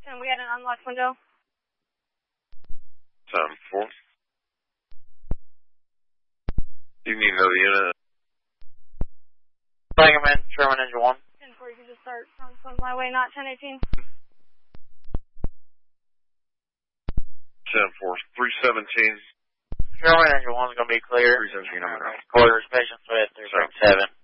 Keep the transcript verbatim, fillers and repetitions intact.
and we had an unlocked window. Time four. You need another unit. Sangerman, Sherman Engine one. ten four, you can just start on my way, not ten eighteen. ten four, three seventeen. Sherman Engine one is going to be clear. three seventeen, I'm going to. Quarters, patients with three seven.